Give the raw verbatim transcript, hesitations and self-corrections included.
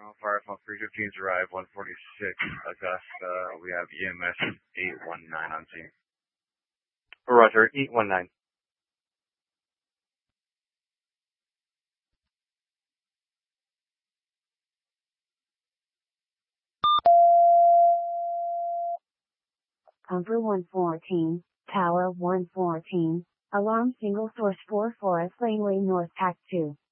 Firefall three fifteens arrive, one forty-six Augusta. We have E M S eight one nine on scene. Roger, eight one nine. Comfort one fourteen, Tower one fourteen, Alarm Single Source four Forest Laneway North Pack two.